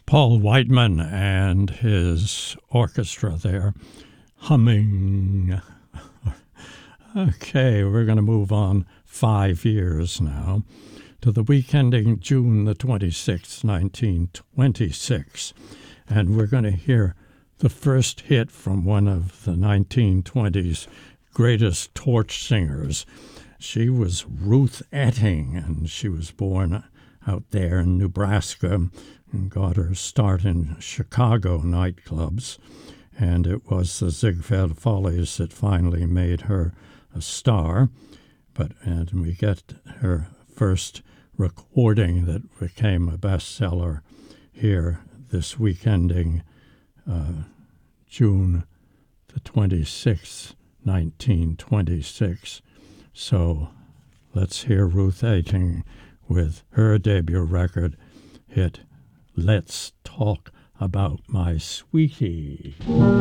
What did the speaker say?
Paul Whiteman and his orchestra there humming. Okay, we're going to move on 5 years now to the week ending June the 26th, 1926. And we're going to hear the first hit from one of the 1920s greatest torch singers. She was Ruth Etting, and she was born out there in Nebraska and got her start in Chicago nightclubs. And it was the Ziegfeld Follies that finally made her a star. And we get her first recording that became a bestseller here this week ending June the 26th, 1926. So let's hear Ruth Etting with her debut record hit, Let's Talk About My Sweetie.